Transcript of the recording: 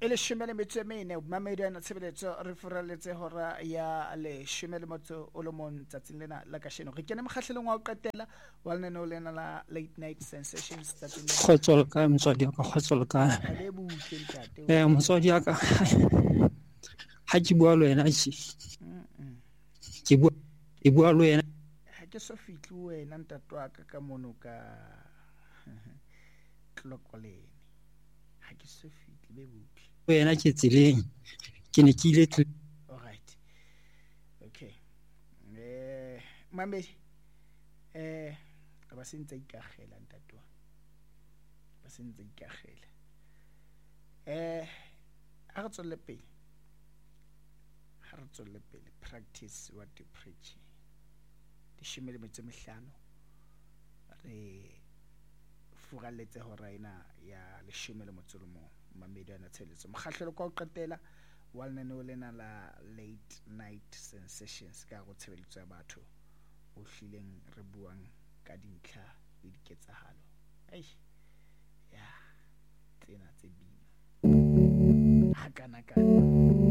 e le shemele metso mene mamedi ana tshebeletso re foraletse hora ya le shemele motso o le mon tsatsing lena la kasheno re kene mokgahlelong wa o qetela wa lena o lena la late night sensations tsatsing lena kgotsol ka motswadi ka kgotsol ka le butle ntate motswadi ka ha ke bua le wena ke bua le wena ha ke so fitli wena ntate wa ka mono ka tlokolene ha ke so fitli be butle wena ke tseleng ke ne ke ile all right okay mamedi ba sentse ikagela ntate wa ba sentse ikagela ha re tswelle pele practice what you preach di shemele metso mehlano re furalletse hora ena ya le shemele motso le mo mamedi ana tsheletso mokgahlelo ka o qetela wa lenaneo lena la late night sensations ka go tshebeletso ya batho o hlileng re buang ka dintlha le diketsahalo ya tsena tse bina ha kana